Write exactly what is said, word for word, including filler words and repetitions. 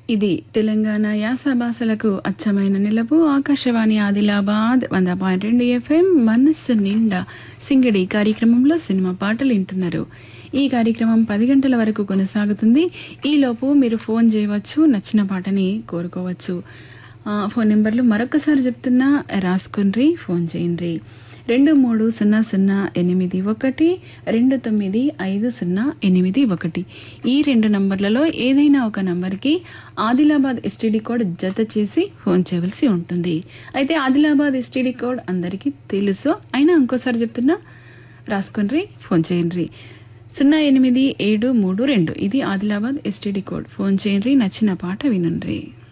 ఇది తెలంగాణ యాస భాషలకు అచ్చమైన నిలపు ఆకాశవాణి ఆదిలాబాద్ వంద పాయింట్ రెండు ఎఫ్ఎం మనస్సు నిండా సింగడి కార్యక్రమంలో సినిమా పాటలు వింటున్నారు. ఈ కార్యక్రమం పది గంటల వరకు కొనసాగుతుంది. ఈలోపు మీరు ఫోన్ చేయవచ్చు, నచ్చిన పాటని కోరుకోవచ్చు. ఫోన్ నెంబర్లు మరొకసారి చెప్తున్నా, రాసుకుని ఫోన్ చేయండి. రెండు మూడు సున్నా సున్నా ఎనిమిది ఒకటి రెండు తొమ్మిది ఐదు సున్నా ఎనిమిది ఒకటి. ఈ రెండు నంబర్లలో ఏదైనా ఒక నంబర్కి ఆదిలాబాద్ ఎస్టీడీ కోడ్ జత చేసి ఫోన్ చేయవలసి ఉంటుంది. అయితే ఆదిలాబాద్ ఎస్టీడీ కోడ్ అందరికీ తెలుసు, అయినా ఇంకోసారి చెప్తున్నా, రాసుకుని ఫోన్ చేయండి. సున్నా ఎనిమిది ఏడు మూడు రెండు ఇది ఆదిలాబాద్ ఎస్టీడీ కోడ్. ఫోన్ చేయండి, నచ్చిన పాట వినండి.